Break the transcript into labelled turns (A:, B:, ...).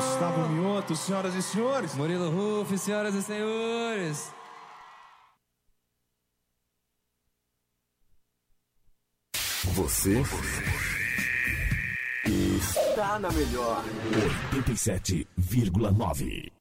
A: Gustavo Mioto, senhoras e senhores.
B: Murilo Ruff, senhoras e senhores.
C: Você está na melhor 87,9.